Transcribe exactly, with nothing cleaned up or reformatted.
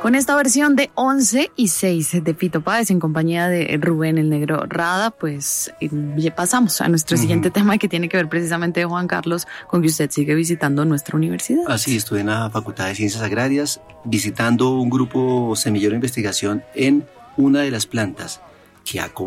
Con esta versión de once y seis de Fito Páez en compañía de Rubén el Negro Rada, pues ya pasamos a nuestro uh-huh. siguiente tema, que tiene que ver precisamente, Juan Carlos, con que usted sigue visitando nuestra universidad. Así, estuve en la Facultad de Ciencias Agrarias visitando un grupo semillero de investigación en una de las plantas que ha